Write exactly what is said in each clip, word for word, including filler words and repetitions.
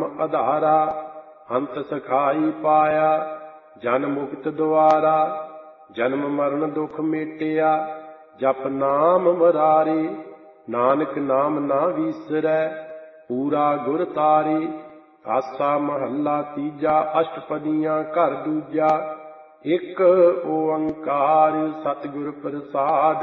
आधारा। अंत सखाई पाया जन मुक्त द्वारा। जन्म मरण दुख मेटिया जप नाम मुरारी। नानक नाम ना विसरै पूरा गुर तारी। आसा महला तीजा अष्टपदियां घर दूजा। एक ओंकार सतगुर प्रसाद।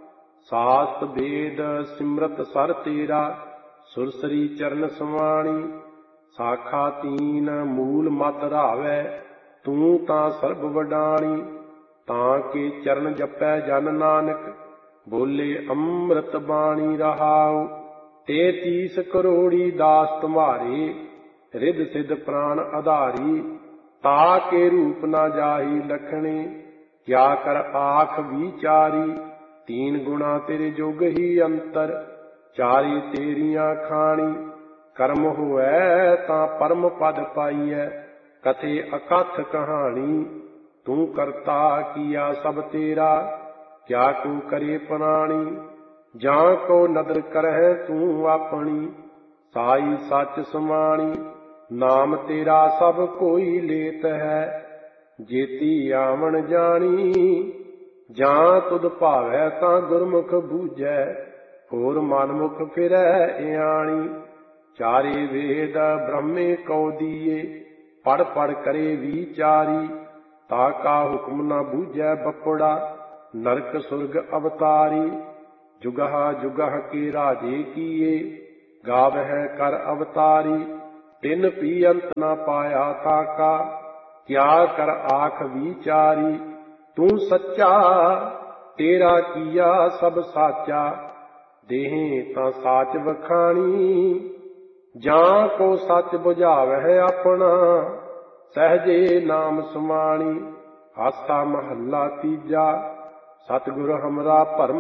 सात वेद सिमरत सर तेरा सुरसरी चरण समाणी। साखा तीन मूल मत रावै तू तां सर्ब वडाणी। तां के चरण जपै जन नानक बोले अमृत बाणी रहाऊ। तैतीस करोड़ी दास तुम्हारे रिद सिद्ध प्राण आधारी। ताके रूप न जाही लखणे क्या कर आख विचारी। तीन गुणा तेरे जोग ही अंतर चारि तेरियां खाणी। कर्म होवै तां परम पद पाईऐ कथे अकथ कहानी। तू करता किया सब तेरा क्या को करे प्राणी। जां को नदर करਹਿ तू अपनी साई सच समाणी। नाम तेरा सब कोई लेत है जेती आवन जानी। जां तुद भावै तां गुरमुख बूझै होर मनमुख फिरै इयाणी। चारे वेद ब्रह्मे कौ दिए पढ़ पढ़ करे विचारी। ताका हुक्म न बूझै बपड़ा नरक सुरग अवतारी। जुगह जुगह के राजे किए गावह कर अवतारी। तिन पी अंत न पाया ताका क्या कर आख विचारी। तू सच्चा तेरा किया सब साचा देहें तां साच वखाणी। जां को सच बुझावै अपना सहजे नाम समाणी। आसा महला तीजा सतगुर हमरा भरम